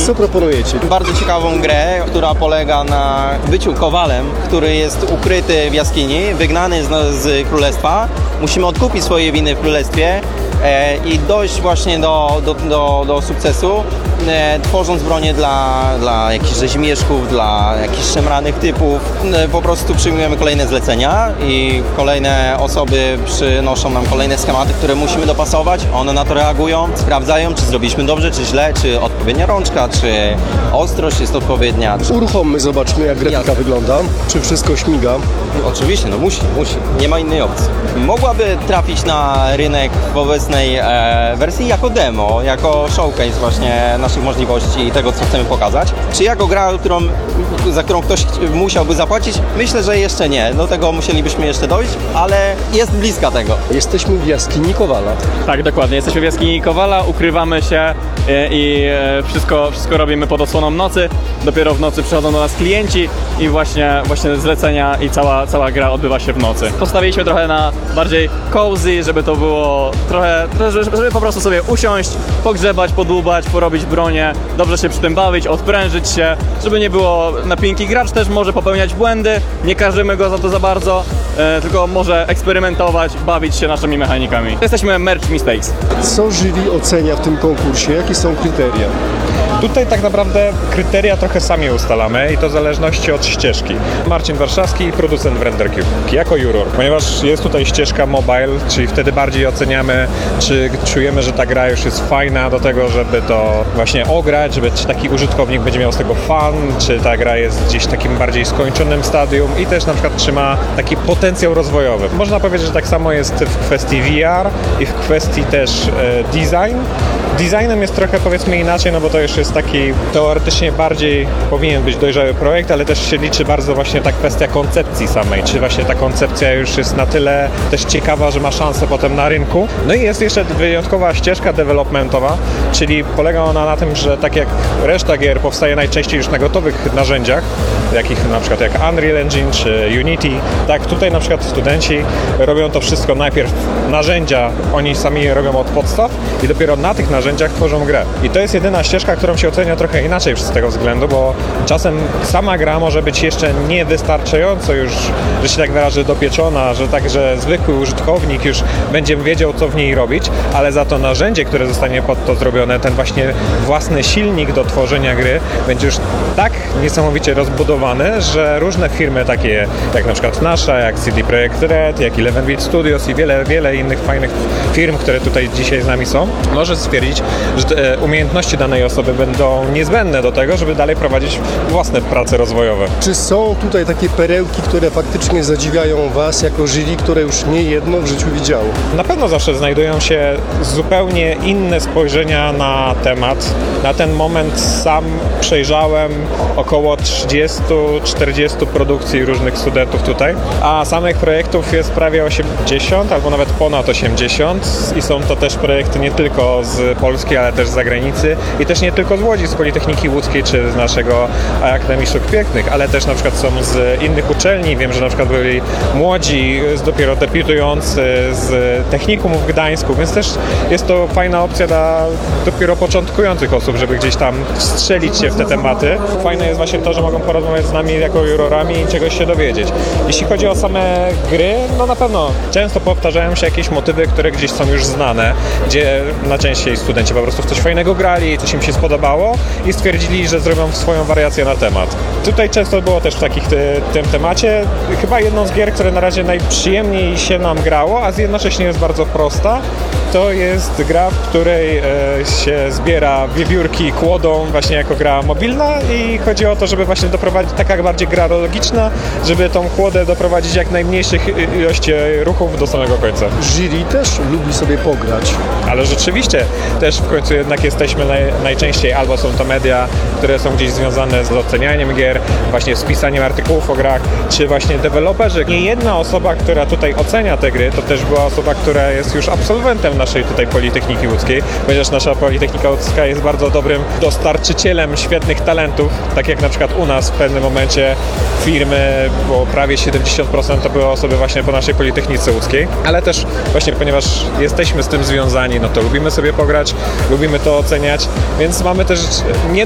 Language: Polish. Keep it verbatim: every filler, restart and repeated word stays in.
Co proponujecie? Bardzo ciekawą grę, która polega na byciu kowalem, który jest ukryty w jaskini, wygnany z, z królestwa. Musimy odkupić swoje winy w królestwie e, i dojść właśnie do, do, do, do sukcesu, e, tworząc bronię dla, dla jakichś rzeźmieszków, dla jakichś szemranych typów. E, po prostu przyjmujemy kolejne zlecenia i kolejne osoby przynoszą nam kolejne schematy, które musimy dopasować. One na to reagują, sprawdzają, czy zrobiliśmy dobrze, czy źle, czy odpowiednia rączka, czy ostrość jest odpowiednia. Uruchommy, zobaczmy jak grafika Jasne. wygląda. Czy wszystko śmiga? Oczywiście, no musi, musi. Nie ma innej opcji. Mogłaby trafić na rynek w obecnej e, wersji jako demo, jako showcase właśnie naszych możliwości i tego, co chcemy pokazać. Czy jako gra, którą, za którą ktoś musiałby zapłacić? Myślę, że jeszcze nie. Do tego musielibyśmy jeszcze dojść, ale jest bliska tego. Jesteśmy w jaskini Kowala. Tak, dokładnie. Jesteśmy w jaskini Kowala, ukrywamy się i, i wszystko, wszystko robimy pod osłoną nocy. Dopiero w nocy przychodzą do nas klienci i właśnie, właśnie zlecenia i cała, cała gra odbywa się w nocy. Postawiliśmy trochę na bardziej cozy, żeby to było trochę, żeby, żeby po prostu sobie usiąść, pogrzebać, podłubać, porobić bronię, dobrze się przy tym bawić, odprężyć się, żeby nie było napinki. Gracz też może popełniać błędy, nie karzymy go za to za bardzo, e, tylko może eksperymentować, bawić się naszymi mechanikami. Jesteśmy Merch Mistakes. Co jury ocenia w tym konkursie? Jakie są kryteria? Tutaj tak naprawdę kryteria trochę sami ustalamy i to w zależności od ścieżki. Marcin Warszawski, producent w RenderCube, jako juror. Ponieważ jest tutaj ścieżka mobile, czyli wtedy bardziej oceniamy, czy czujemy, że ta gra już jest fajna do tego, żeby to właśnie ograć, żeby czy taki użytkownik będzie miał z tego fan, czy ta gra jest gdzieś w takim bardziej skończonym stadium i też na przykład czy ma taki potencjał rozwojowy. Można powiedzieć, że tak samo jest w kwestii V R i w kwestii też e, design. Designem jest trochę powiedzmy inaczej, no bo to już jest taki teoretycznie bardziej powinien być dojrzały projekt, ale też się liczy bardzo właśnie ta kwestia koncepcji samej, czy właśnie ta koncepcja już jest na tyle też ciekawa, że ma szansę potem na rynku. No i jest jeszcze wyjątkowa ścieżka developmentowa, czyli polega ona na tym, że tak jak reszta gier powstaje najczęściej już na gotowych narzędziach, jakich na przykład jak Unreal Engine czy Unity, tak tutaj na przykład studenci robią to wszystko najpierw narzędzia, oni sami je robią od podstaw i dopiero na tych narzędziach tworzą grę. I to jest jedyna ścieżka, którą się ocenia trochę inaczej z tego względu, bo czasem sama gra może być jeszcze niewystarczająco już, że się tak wyrażę, dopieczona, że także zwykły użytkownik już będzie wiedział, co w niej robić, ale za to narzędzie, które zostanie pod to zrobione, ten właśnie własny silnik do tworzenia gry będzie już tak niesamowicie rozbudowany, że różne firmy takie jak na przykład nasza, jak C D Projekt Red, jak Eleven Bit Studios i wiele, wiele innych fajnych firm, które tutaj dzisiaj z nami są, może stwierdzić, że te umiejętności danej osoby będą niezbędne do tego, żeby dalej prowadzić własne prace rozwojowe. Czy są tutaj takie perełki, które faktycznie zadziwiają Was jako jury, które już nie jedno w życiu widziało? Na pewno zawsze znajdują się zupełnie inne spojrzenia na temat. Na ten moment sam przejrzałem około trzydzieści czterdzieści produkcji różnych studentów tutaj, a samych projektów jest prawie osiemdziesiąt albo nawet ponad osiemdziesiąt i są to też projekty nie tylko z Polski, ale też z zagranicy i też nie tylko z Łodzi, z Politechniki Łódzkiej czy z naszego Akademii Sztuk Pięknych, ale też na przykład są z innych uczelni. Wiem, że na przykład byli młodzi, dopiero debiutujący z Technikum w Gdańsku, więc też jest to fajna opcja dla dopiero początkujących osób, żeby gdzieś tam strzelić się w te tematy. Fajne jest właśnie to, że mogą porozmawiać z nami jako jurorami i czegoś się dowiedzieć. Jeśli chodzi o same gry, no na pewno często powtarzają się jakieś motywy, które gdzieś są już znane, gdzie najczęściej studenci po prostu w coś fajnego grali, coś im się spodobało i stwierdzili, że zrobią swoją wariację na temat. Tutaj często było też w takich ty, tym temacie chyba jedną z gier, które na razie najprzyjemniej się nam grało, a jednocześnie jest bardzo prosta. To jest gra, w której e, się zbiera wiewiórki kłodą właśnie jako gra mobilna i chodzi o to, żeby właśnie doprowadzić, taka bardziej gra logiczna, żeby tą kłodę doprowadzić jak najmniejszych ilości ruchów do samego końca. Jury też lubi sobie pograć. Ale rzeczywiście też w końcu jednak jesteśmy naj, najczęściej albo są to media, które są gdzieś związane z ocenianiem gier, właśnie z pisaniem artykułów o grach, czy właśnie deweloperzy. Nie jedna osoba, która tutaj ocenia te gry, to też była osoba, która jest już absolwentem naszej tutaj Politechniki Łódzkiej, ponieważ nasza Politechnika Łódzka jest bardzo dobrym dostarczycielem świetnych talentów, tak jak na przykład u nas w pewnym momencie firmy, bo prawie siedemdziesiąt procent to były osoby właśnie po naszej Politechnice Łódzkiej, ale też właśnie ponieważ jesteśmy z tym związani, no to lubimy sobie pograć, lubimy to oceniać, więc mamy też nie